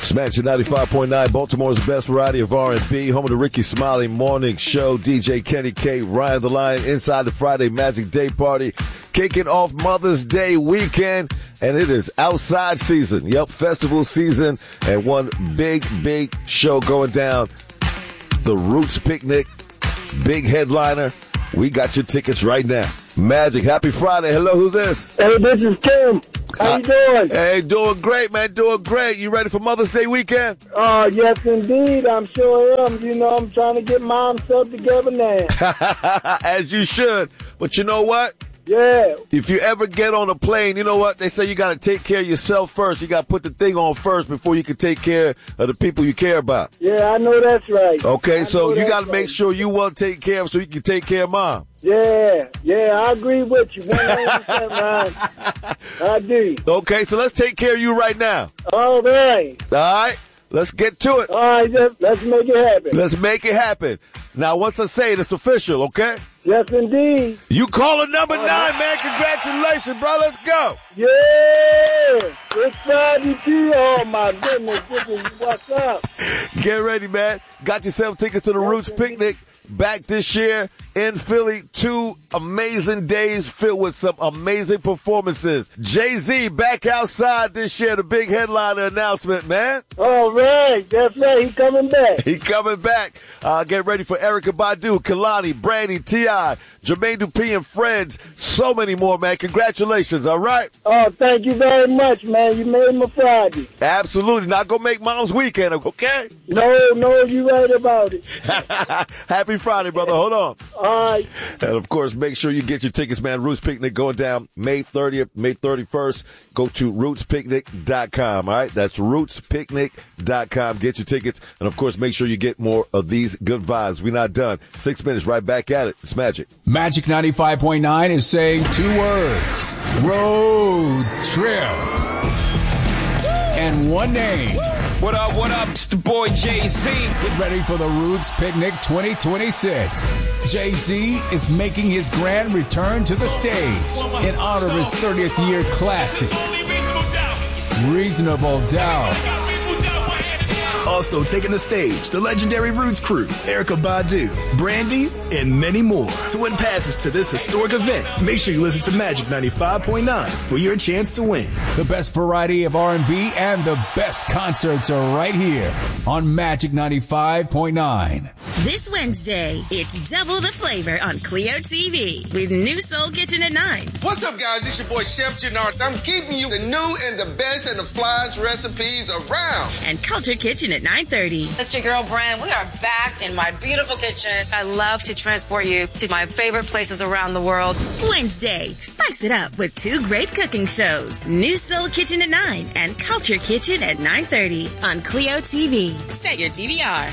Smash 95.9, Baltimore's best variety of R&B, home of the Ricky Smiley Morning Show, DJ Kenny K, Ryan the Lion, inside the Friday Magic Day Party, kicking off Mother's Day weekend, and it is outside season. Yep, festival season, and one big show going down. The Roots Picnic, big headliner. We got your tickets right now. Magic, happy Friday. Hello, who's this? Hey, this is Tim. How you doing? Hey, doing great, man. Doing great. You ready for Mother's Day weekend? Yes, indeed. I'm sure am. You know, I'm trying to get mom stuff together now. As you should. But you know what? Yeah. If you ever get on a plane, you know what? They say you got to take care of yourself first. You got to put the thing on first before you can take care of the people you care about. Yeah, I know that's right. Okay, so you got to make sure you well taken care of so you can take care of mom. Yeah, I agree with you. 100%, man. I do. Okay, so let's take care of you right now. All right. All right, let's get to it. All right, let's make it happen. Let's make it happen. Now, once I say it, it's official, okay? Yes, indeed. You call it number 9, man. Congratulations, bro. Let's go. Yeah. It's Friday, too. Oh, my goodness. This is what's up. Get ready, man. Got yourself tickets to the Roots Picnic. Back this year in Philly, 2 amazing days filled with some amazing performances. Jay-Z back outside this year, the big headliner announcement, man. All right, that's right. He coming back. He coming back. Get ready for Erykah Badu, Kehlani, Brandy, T.I., Jermaine Dupri and friends. So many more, man. Congratulations, all right? Oh, thank you very much, man. You made my Friday. Absolutely. Not going to make Mom's weekend, okay? No, you right about it. Happy Friday, brother. Hold on. All right. And, of course, make sure you get your tickets, man. Roots Picnic going down May 30th, May 31st. Go to rootspicnic.com, all right? That's rootspicnic.com. Get your tickets. And, of course, make sure you get more of these good vibes. We're not done. 6 minutes, right back at it. It's Magic. Magic 95.9 is saying 2 words. Road trip. And one name. What up? It's the boy Jay-Z. Get ready for the Roots Picnic 2026. Jay-Z is making his grand return to the stage in honor of his 30th year classic, Reasonable Doubt. Also taking the stage, the legendary Roots crew, Erykah Badu, Brandy, and many more. To win passes to this historic event, make sure you listen to Magic 95.9 for your chance to win. The best variety of R&B and the best concerts are right here on Magic 95.9. This Wednesday, it's double the flavor on Clio TV with New Soul Kitchen at 9. What's up, guys? It's your boy, Chef Gennard. I'm keeping you the new and the best and the flyest recipes around. And Culture Kitchen at 9:30. It's your girl, Brand. We are back in my beautiful kitchen. I love to transport you to my favorite places around the world. Wednesday, spice it up with 2 great cooking shows. New Soul Kitchen at 9 and Culture Kitchen at 9:30 on Clio TV. Set your DVR.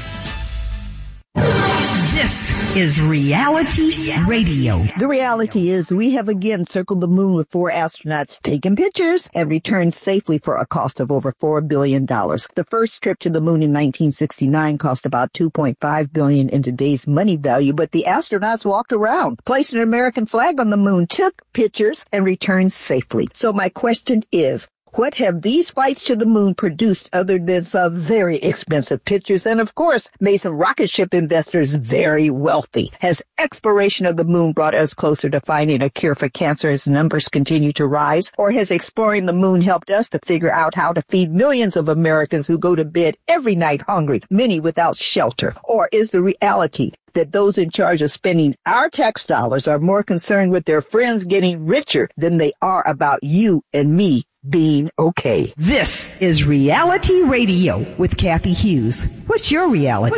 This is Reality Radio. The reality is we have again circled the moon with 4 astronauts taking pictures and returned safely for a cost of over $4 billion. The first trip to the moon in 1969 cost about $2.5 billion in today's money value, but the astronauts walked around, placed an American flag on the moon, took pictures, and returned safely. So my question is, what have these flights to the moon produced other than some very expensive pictures and, of course, made some rocket ship investors very wealthy? Has exploration of the moon brought us closer to finding a cure for cancer as numbers continue to rise? Or has exploring the moon helped us to figure out how to feed millions of Americans who go to bed every night hungry, many without shelter? Or is the reality that those in charge of spending our tax dollars are more concerned with their friends getting richer than they are about you and me being okay? This is Reality Radio with Kathy Hughes. What's your reality?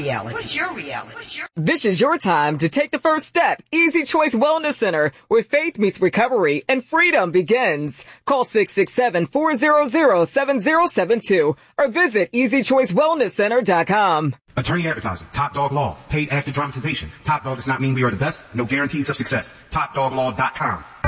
This is your time to take the first step. Easy Choice Wellness Center, where faith meets recovery and freedom begins. Call 667-400-7072 or visit EasyChoiceWellnessCenter.com. Attorney advertising. Top Dog Law. Paid actor dramatization. Top Dog does not mean we are the best. No guarantees of success. TopDogLaw.com.